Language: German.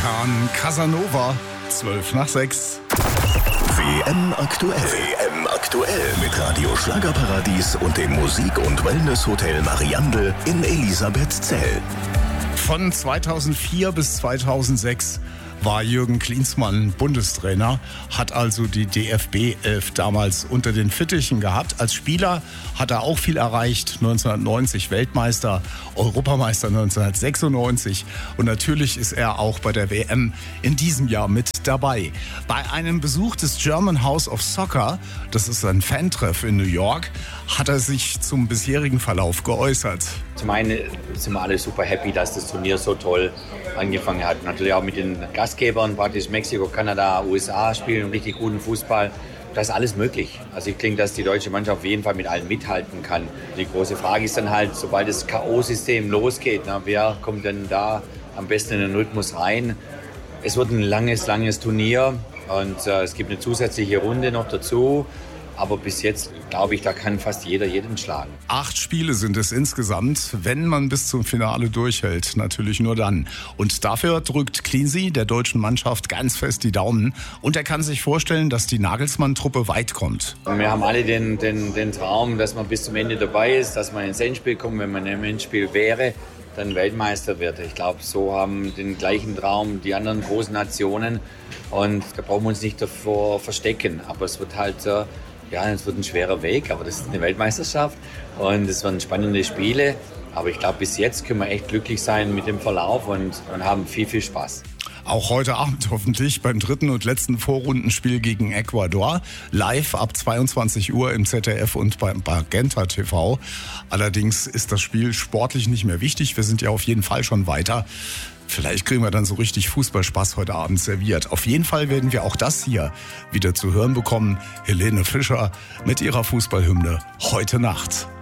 Khan Casanova, 5:12. WM aktuell. WM aktuell mit Radio Schlagerparadies und dem Musik- und Wellness-Hotel Mariandel in Elisabethzell. Von 2004 bis 2006 war Jürgen Klinsmann Bundestrainer, hat also die DFB-11 damals unter den Fittichen gehabt. Als Spieler hat er auch viel erreicht, 1990 Weltmeister, Europameister 1996 und natürlich ist er auch bei der WM in diesem Jahr mit dabei. Bei einem Besuch des German House of Soccer, das ist ein Fantreff in New York, hat er sich zum bisherigen Verlauf geäußert. Zum einen sind wir alle super happy, dass das Turnier so toll angefangen hat. Natürlich auch mit den Gastgebern, praktisch Mexiko, Kanada, USA spielen richtig guten Fußball. Da ist alles möglich. Also ich denke, dass die deutsche Mannschaft auf jeden Fall mit allen mithalten kann. Die große Frage ist dann halt, sobald das K.O.-System losgeht, wer kommt denn da am besten in den Rhythmus rein? Es wird ein langes Turnier und es gibt eine zusätzliche Runde noch dazu. Aber bis jetzt, glaube ich, da kann fast jeder jeden schlagen. 8 Spiele sind es insgesamt, wenn man bis zum Finale durchhält. Natürlich nur dann. Und dafür drückt Cleansy der deutschen Mannschaft ganz fest die Daumen. Und er kann sich vorstellen, dass die Nagelsmann-Truppe weit kommt. Wir haben alle den Traum, dass man bis zum Ende dabei ist, dass man ins Endspiel kommt, wenn man im Endspiel wäre, dann Weltmeister wird. Ich glaube, so haben den gleichen Traum die anderen großen Nationen. Und da brauchen wir uns nicht davor verstecken. Aber es wird halt... es wird ein schwerer Weg, aber das ist eine Weltmeisterschaft und es werden spannende Spiele. Aber ich glaube, bis jetzt können wir echt glücklich sein mit dem Verlauf und haben viel Spaß. Auch heute Abend hoffentlich beim 3. und letzten Vorrundenspiel gegen Ecuador. Live ab 22 Uhr im ZDF und beim Magenta TV. Allerdings ist das Spiel sportlich nicht mehr wichtig. Wir sind ja auf jeden Fall schon weiter. Vielleicht kriegen wir dann so richtig Fußballspaß heute Abend serviert. Auf jeden Fall werden wir auch das hier wieder zu hören bekommen. Helene Fischer mit ihrer Fußballhymne Heute Nacht.